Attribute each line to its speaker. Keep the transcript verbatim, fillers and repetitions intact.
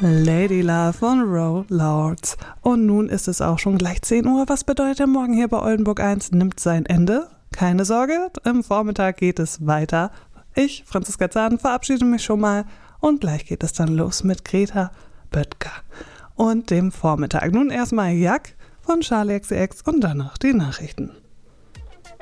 Speaker 1: Lady Love von Row Lords. Und nun ist es auch schon gleich zehn Uhr. Was bedeutet der Morgen hier bei Oldenburg eins? Nimmt sein Ende. Keine Sorge, im Vormittag geht es weiter. Ich, Franziska Zahn, verabschiede mich schon mal und gleich geht es dann los mit Greta Böttger und dem Vormittag. Nun erstmal Jack von Charlie X C X und danach die Nachrichten.